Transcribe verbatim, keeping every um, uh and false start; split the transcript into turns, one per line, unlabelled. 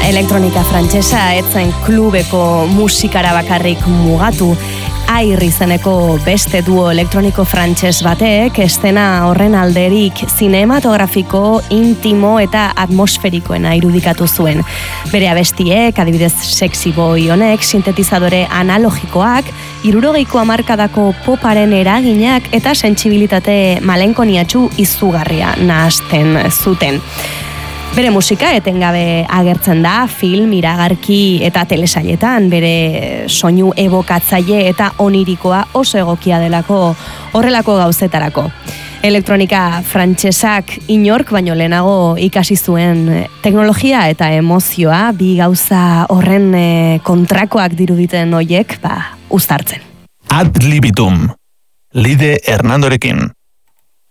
Elektronika frantsesa etzen klubeko musikara bakarrik mugatu. Air izeneko beste duo elektroniko frantses batek estena horren alderik zinematografiko, intimo eta atmosferikoena irudikatu zuen. Bere abestiek, adibidez Sexy Boy honek, sintetizadore analogikoak, hirurogeiko hamarkadako poparen eraginak eta sentsibilitate malenkoniatsu izugarria nahasten zuten. Bere musika etengabe agertzen da film, iragarki eta telesailetan, bere soinu ebokatzaile eta onirikoa oso egokia delako horrelako gauzetarako. Elektronika frantsesak inork baino lehenago ikasi zuen teknologia eta emozioa, bi gauza horren kontrakoak diruditen hoiek, ba, uztartzen.
Ad libitum, Lide Hernandorekin.